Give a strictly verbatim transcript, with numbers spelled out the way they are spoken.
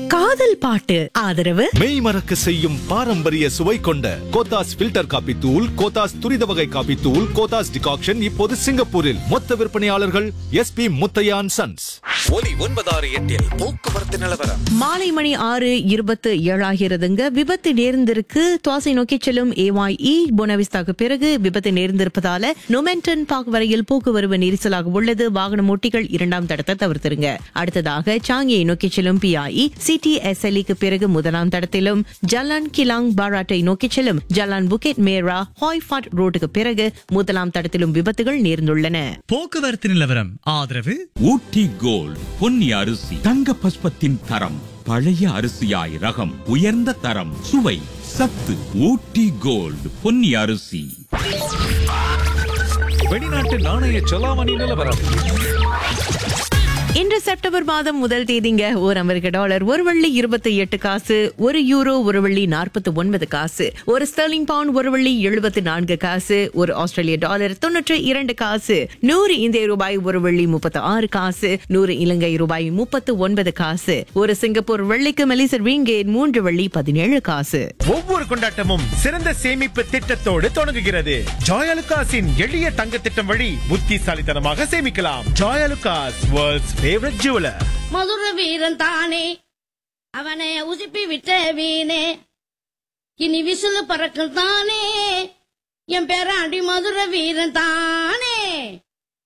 காதல் பாட்டு ஆதரவு மெய் மறக்க செய்யும் பாரம்பரிய சுவை கொண்ட கோத்தாஸ் ஃபில்டர் காபி தூள், கோத்தாஸ் துரித வகை காபி தூள், கோத்தாஸ் டிகாக்ஷன் இப்போது சிங்கப்பூரில் மொத்த விற்பனையாளர்கள் எஸ் பி முத்தையான் சன்ஸ். ஒலி ஒன்பதாறு எட்டில் போக்குவரத்து நிலவரம். மாலை மணி ஆறு இருபத்து ஏழாகிறதுங்க. விபத்து நேர்ந்திருக்கு. துவாசை நோக்கி செல்லும் ஏஒய்இ போனவிஸ்தாக்கு பிறகு விபத்து நேர்ந்திருப்பதால நொமெண்டன் பார்க் வரையில் போக்குவரவு நெரிசலாக உள்ளது. வாகன ஓட்டிகள் இரண்டாம் தடத்தை தவிர்த்திருங்க. அடுத்ததாக சாங்கியை நோக்கி செல்லும் பிஐஇ சிடிஎஸ்எல்இக்கு பிறகு முதலாம் தடத்திலும், ஜலான் கிலாங் பாராட்டை நோக்கி செல்லும் ஜலான் புக்கெட் மேரா ஹாய்ஃபாட் ரோட்டுக்கு பிறகு முதலாம் தடத்திலும் விபத்துகள் நேர்ந்துள்ளன. போக்குவரத்து நிலவரம் ஆதரவு ஊட்டி கோல்ட் பொன்னி அரிசி, தங்க பஸ்பத்தின் தரம், பழைய அரிசியாய் ரகம், உயர்ந்த தரம், சுவை, சத்து. ஊட்டி கோல்ட் பொன்னி அரிசி. வெளிநாட்டு நாணய செலாவணி நிலவரம். இன்று செப்டம்பர் மாதம் முதல் தேதிங்க. ஒரு அமெரிக்க டாலர் ஒரு வெள்ளி இருபத்தி எட்டு காசு, ஒரு யூரோ ஒரு வெள்ளி நாற்பத்தி ஒன்பது காசு, ஒரு ஸ்டெர்லிங் பவுண்ட் ஒரு வெள்ளி எழுபத்தி நான்கு காசு, ஒரு ஆஸ்திரேலிய டாலர் தொன்னூற்றி இரண்டு காசு, நூறு இந்திய ரூபாய் ஒரு வெள்ளி முப்பத்தி ஆறு காசு, நூறு இலங்கை ரூபாய் முப்பத்தி ஒன்பது காசு, ஒரு சிங்கப்பூர் வெள்ளிக்கு மலேசிய ரிங்கேட் மூன்று வெள்ளி பதினேழு காசு. ஒவ்வொரு கொண்டாட்டமும் சிறந்த சேமிப்பு திட்டத்தோடு தொடங்குகிறது. ஜாயலுகாஸின் எளிய தங்க திட்டம் வழி புத்திசாலித்தனமாக சேமிக்கலாம். Joyalukkas, world's favourite jeweller. மதுர வீரன் தானே, அவனை உசுப்பி விட்ட வீணே, இனி விசிலு பறக்கும் தானே, என் பேராண்டி மதுர வீரன் தானே.